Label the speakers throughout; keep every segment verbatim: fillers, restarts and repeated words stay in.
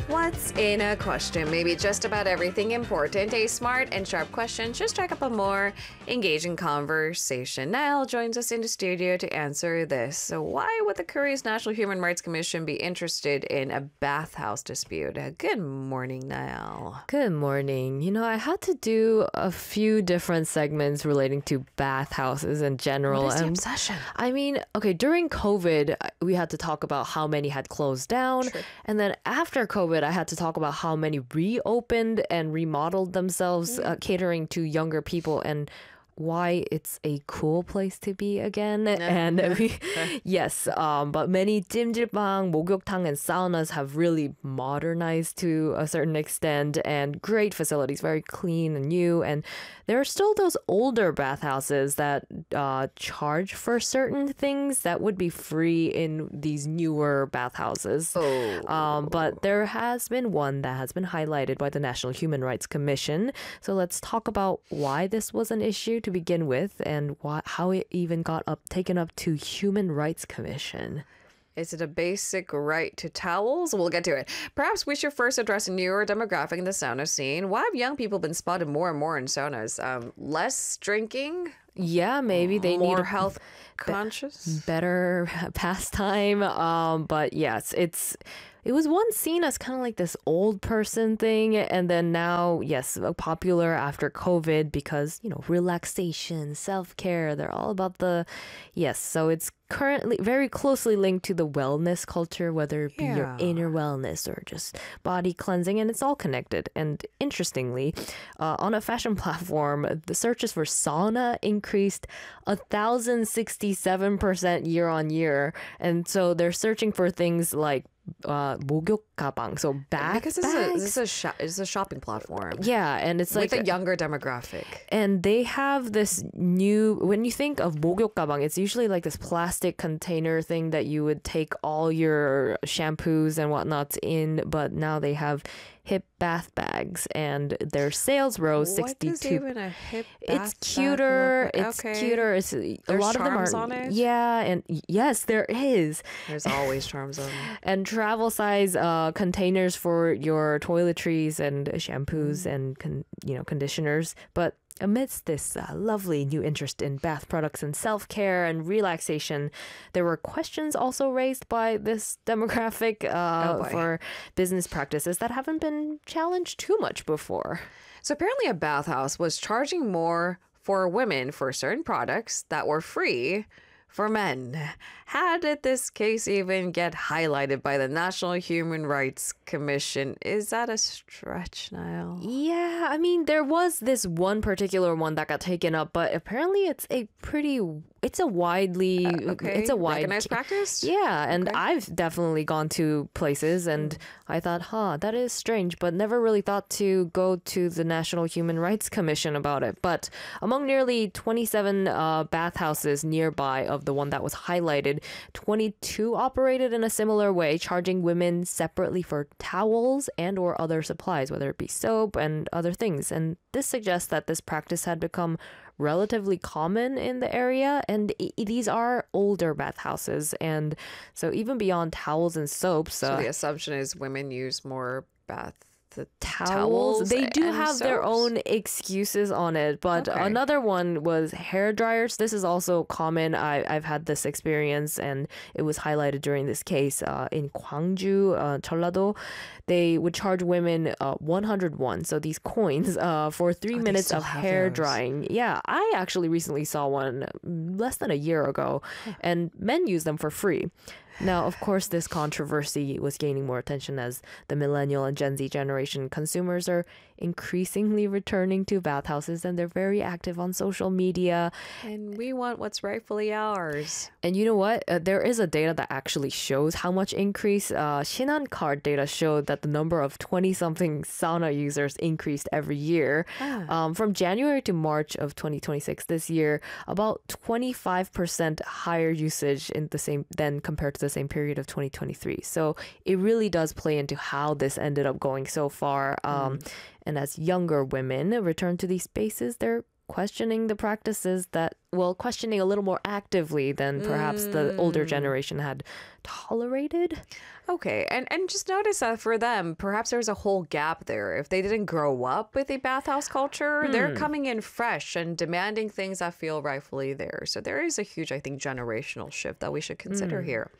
Speaker 1: What's in a question? Maybe just about everything important. A smart and sharp question should strike up a more engaging conversation. Niall joins us in the studio to answer this. So why would the Korea's National Human Rights Commission be interested in a bathhouse dispute? Uh, Good morning, Niall.
Speaker 2: Good morning. You know, I had to do a few different segments relating to bathhouses in general.
Speaker 1: What is the
Speaker 2: and
Speaker 1: obsession?
Speaker 2: I mean, okay, during COVID, we had to talk about how many had closed down.
Speaker 1: True.
Speaker 2: And then after COVID, I had to talk about how many reopened and remodeled themselves, uh, catering to younger people and why it's a cool place to be again. And we, yes, um, but many 찜질방, 목욕탕, and saunas have really modernized to a certain extent and great facilities, very clean and new. And there are still those older bathhouses that uh, charge for certain things that would be free in these newer bathhouses.
Speaker 1: Oh.
Speaker 2: Um, but there has been one that has been highlighted by the National Human Rights Commission. So let's talk about why this was an issue to begin with and why, how it even got up taken up to Human Rights Commission.
Speaker 1: Is it a basic right to towels? We'll get to it. Perhaps we should first address a newer demographic in the sauna scene. Why have young people been spotted more and more in saunas? Um, less drinking?
Speaker 2: Yeah, maybe they
Speaker 1: more
Speaker 2: need a
Speaker 1: health conscious?
Speaker 2: better pastime. Um, but yes, it's it was once seen as kind of like this old person thing, and then now, yes, popular after COVID because, you know, relaxation, self-care, they're all about the, yes, so it's currently very closely linked to the wellness culture, whether it be your
Speaker 1: Yeah.
Speaker 2: inner wellness or just body cleansing, and it's all connected. And interestingly, uh, on a fashion platform, the searches for sauna increased one thousand sixty-seven percent year on year. And so they're searching for things like uh, 목욕 가방, so bath
Speaker 1: Because this is, a,
Speaker 2: bags.
Speaker 1: this, is a shop, this is a shopping platform.
Speaker 2: Yeah, and it's like
Speaker 1: With a younger demographic.
Speaker 2: and they have this new, when you think of 목욕 가방, it's usually like this plastic container thing that you would take all your shampoos and whatnots in, but now they have hip bath bags and their sales rose
Speaker 1: What
Speaker 2: sixty-two.
Speaker 1: is even a hip
Speaker 2: It's
Speaker 1: bath bag
Speaker 2: cuter.
Speaker 1: look like?
Speaker 2: It's
Speaker 1: Okay.
Speaker 2: cuter. It's a
Speaker 1: There's
Speaker 2: lot of them
Speaker 1: charms
Speaker 2: are.
Speaker 1: on it?
Speaker 2: Yeah, and y- yes, there is.
Speaker 1: There's always charms on it.
Speaker 2: And travel size uh, containers for your toiletries and shampoos
Speaker 1: Mm.
Speaker 2: and con- you know conditioners. But amidst this uh, lovely new interest in bath products and self-care and relaxation, there were questions also raised by this demographic uh,
Speaker 1: Oh, boy.
Speaker 2: for business practices that haven't been challenged too much before.
Speaker 1: So apparently a bathhouse was charging more for women for certain products that were free for men. How did this case even get highlighted by the National Human Rights Commission? Is that a stretch, Niall?
Speaker 2: Yeah, I mean, there was this one particular one that got taken up, but apparently it's a pretty, it's a widely,
Speaker 1: Okay.
Speaker 2: it's a wide,
Speaker 1: Recognized practice?
Speaker 2: Yeah, and
Speaker 1: Okay.
Speaker 2: I've definitely gone to places and I thought, huh, that is strange, but never really thought to go to the National Human Rights Commission about it. But among nearly twenty-seven uh, bathhouses nearby of the one that was highlighted, twenty-two operated in a similar way, charging women separately for towels and or other supplies, whether it be soap and other things. And this suggests that this practice had become relatively common in the area, and I- these are older bathhouses, and so even beyond towels and soaps,
Speaker 1: So
Speaker 2: uh,
Speaker 1: the assumption is women use more bath the
Speaker 2: towels, they do
Speaker 1: and
Speaker 2: have their
Speaker 1: soaps?
Speaker 2: own excuses on it. But
Speaker 1: Okay.
Speaker 2: another one was hair dryers. This is also common. I, I've had this experience, and it was highlighted during this case uh, in Gwangju, uh, Jeollado. They would charge women uh, one hundred won, so these coins, uh, for three
Speaker 1: Oh, they
Speaker 2: minutes
Speaker 1: still
Speaker 2: of
Speaker 1: have
Speaker 2: hair
Speaker 1: those.
Speaker 2: drying. Yeah, I actually recently saw one less than a year ago, and men use them for free. Now, of course, this controversy was gaining more attention as the millennial and Gen Z generation consumers are increasingly returning to bathhouses, and they're very active on social media.
Speaker 1: And we want what's rightfully ours.
Speaker 2: And you know what? Uh, there is a data that actually shows how much increase. Uh, Shinhan Card data showed that the number of twenty-something sauna users increased every year.
Speaker 1: Ah.
Speaker 2: Um, from January to March of twenty twenty-six this year, about twenty-five percent higher usage in the same than compared to the same period of twenty twenty-three. So it really does play into how this ended up going so far. Um,
Speaker 1: Mm.
Speaker 2: And as younger women return to these spaces, they're questioning the practices that, well, questioning a little more actively than perhaps the older generation had tolerated.
Speaker 1: Okay, and and just notice that for them, perhaps there's a whole gap there. If they didn't grow up with a bathhouse culture, they're coming in fresh and demanding things that feel rightfully theirs. So there is a huge, I think, generational shift that we should consider here.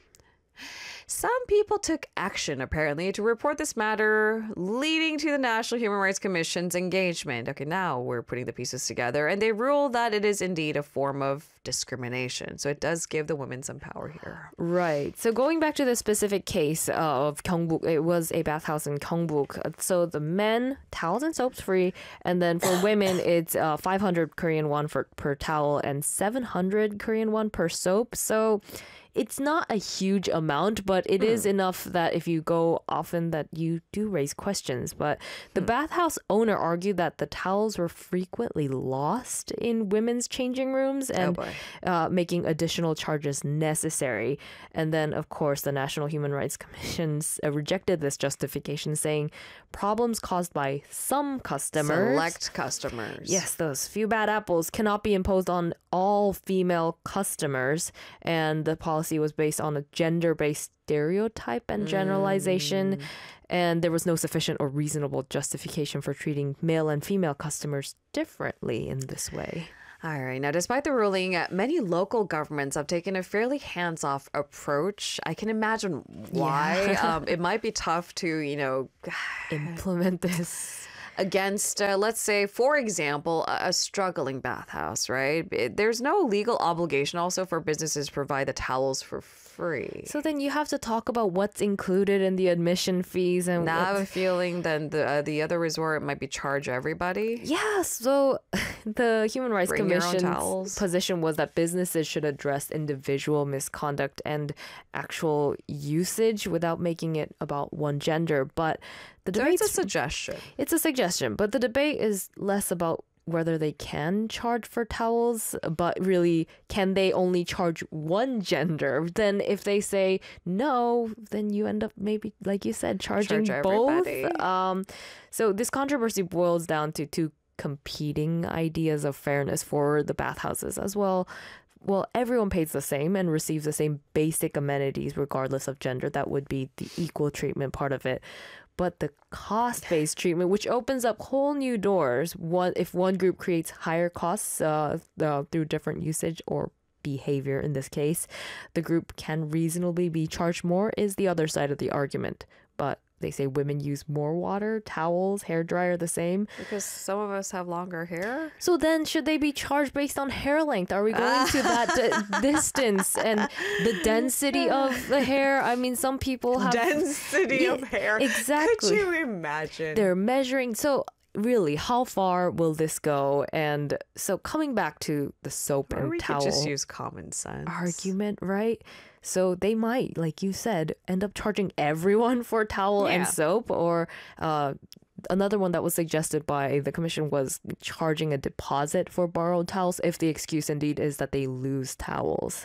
Speaker 1: Some people took action, apparently, to report this matter, leading to the National Human Rights Commission's engagement. Okay, now we're putting the pieces together, and they rule that it is indeed a form of discrimination. So it does give the women some power here.
Speaker 2: Right. So going back to the specific case of Gyeongbuk, it was a bathhouse in Gyeongbuk. So the men, towels and soaps free, and then for women, it's uh, five hundred Korean won for, per towel and seven hundred Korean won per soap. So it's not a huge amount, but it is enough that if you go often that you do raise questions. But the bathhouse owner argued that the towels were frequently lost in women's changing rooms and
Speaker 1: boy.
Speaker 2: uh, making additional charges necessary. And then, of course, the National Human Rights Commission uh, rejected this justification, saying problems caused by some customers.
Speaker 1: Select customers.
Speaker 2: Yes, those few bad apples cannot be imposed on all female customers. And the policy was based on a gender-based stereotype and generalization.
Speaker 1: Mm.
Speaker 2: And there was no sufficient or reasonable justification for treating male and female customers differently in this way.
Speaker 1: All right. Now, despite the ruling, uh, many local governments have taken a fairly hands-off approach. I can imagine why.
Speaker 2: Yeah.
Speaker 1: um, it might be tough to, you know,
Speaker 2: Implement this.
Speaker 1: against, uh, let's say, for example, a, a struggling bathhouse, right? It- there's no legal obligation also for businesses to provide the towels for free.
Speaker 2: So then you have to talk about what's included in the admission fees and
Speaker 1: Now I have
Speaker 2: what-
Speaker 1: a feeling that the, uh, the other resort might be charge everybody.
Speaker 2: Yeah, so the Human Rights
Speaker 1: Bring your own
Speaker 2: Commission's
Speaker 1: towels.
Speaker 2: position was that businesses should address individual misconduct and actual usage without making it about one gender. But the
Speaker 1: So
Speaker 2: debate
Speaker 1: it's a suggestion.
Speaker 2: it's a suggestion, but the debate is less about whether they can charge for towels, but really, can they only charge one gender? Then if they say no, then you end up maybe, like you said, charging
Speaker 1: Charge
Speaker 2: both.
Speaker 1: everybody.
Speaker 2: Um, so this controversy boils down to two competing ideas of fairness for the bathhouses as well. Well, everyone pays the same and receives the same basic amenities regardless of gender. That would be the equal treatment part of it. But the cost-based treatment, which opens up whole new doors, one if one group creates higher costs uh, uh, through different usage or behavior in this case, the group can reasonably be charged more, is the other side of the argument. But they say women use more water, towels, hair dryer the same.
Speaker 1: Because some of us have longer hair.
Speaker 2: So then should they be charged based on hair length? Are we going to that d- distance and the density of the hair? I mean, some people have
Speaker 1: Density
Speaker 2: Yeah,
Speaker 1: of hair.
Speaker 2: exactly.
Speaker 1: Could you imagine?
Speaker 2: They're measuring. So really, how far will this go? And so coming back to the soap
Speaker 1: Or
Speaker 2: and
Speaker 1: we
Speaker 2: towel
Speaker 1: could just use common sense.
Speaker 2: argument, right? So they might, like you said, end up charging everyone for towel
Speaker 1: Yeah.
Speaker 2: and soap. Or uh, another one that was suggested by the commission was charging a deposit for borrowed towels if the excuse indeed is that they lose towels.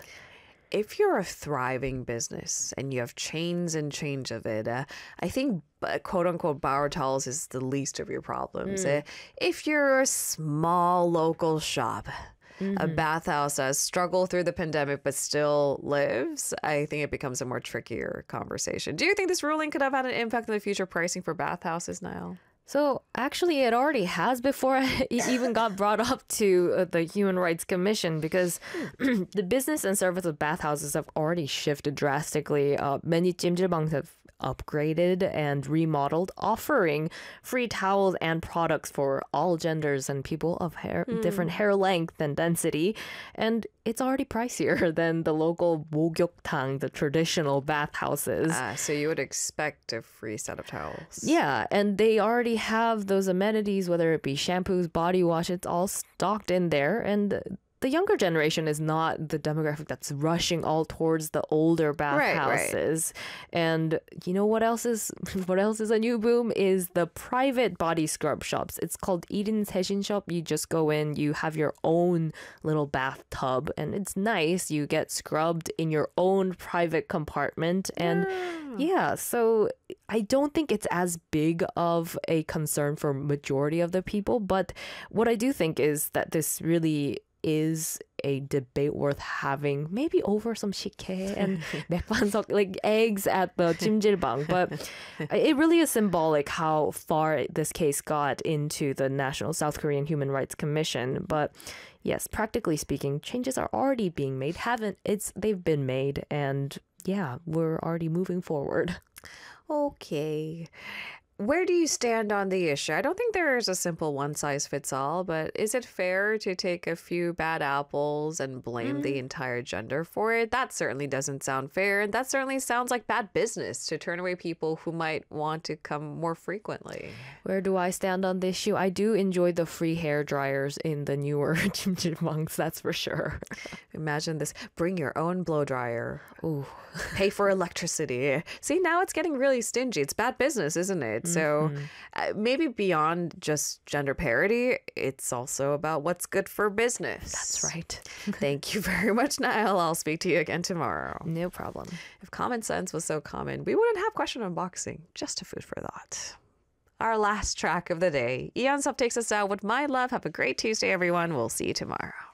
Speaker 1: If you're a thriving business and you have chains and chains of it, uh, I think uh, quote unquote borrowed towels is the least of your problems. Uh, if you're a small local shop, a bathhouse that has struggled through the pandemic but still lives, I think it becomes a more trickier conversation. Do you think this ruling could have had an impact on the future pricing for bathhouses, Niall?
Speaker 2: So actually, it already has before it even got brought up to uh, the Human Rights Commission, because the business and service of bathhouses have already shifted drastically. Uh, many 찜질방s have upgraded and remodeled, offering free towels and products for all genders and people of hair, different hair length and density. And it's already pricier than the local 목욕탕, the traditional bathhouses.
Speaker 1: Ah, so you would expect a free set of towels.
Speaker 2: Yeah, and they already have those amenities, whether it be shampoos, body wash, it's all stocked in there. And the younger generation is not the demographic that's rushing all towards the older bathhouses. Right, right. And you know what else is what else is a new boom is the private body scrub shops. It's called Eden Session Shop. You just go in, you have your own little bathtub, and it's nice. You get scrubbed in your own private compartment, and yeah, yeah so I don't think it's as big of a concern for majority of the people, but what I do think is that this really is a debate worth having, maybe over some 식혜 and 맥반석, like eggs at the 찜질방. But it really is symbolic how far this case got into the National South Korean Human Rights Commission. But yes, practically speaking, changes are already being made. Haven't it's they've been made, and yeah, we're already moving forward.
Speaker 1: Okay. Where do you stand on the issue? I don't think there is a simple one size fits all, but is it fair to take a few bad apples and blame mm. the entire gender for it? That certainly doesn't sound fair, and that certainly sounds like bad business to turn away people who might want to come more frequently.
Speaker 2: Where do I stand on this issue? I do enjoy the free hair dryers in the newer 찜질방s, that's for sure.
Speaker 1: Imagine this. Bring your own blow dryer. Ooh. Pay for electricity. See, now it's getting really stingy. It's bad business, isn't it? So mm-hmm. uh, maybe beyond just gender parity, it's also about what's good for business.
Speaker 2: That's right.
Speaker 1: Thank you very much, Niall. I'll speak to you again tomorrow.
Speaker 2: No problem.
Speaker 1: If common sense was so common, we wouldn't have question unboxing. Just a food for thought. Our last track of the day. Eon Sub takes us out with My Love. Have a great Tuesday, everyone. We'll see you tomorrow.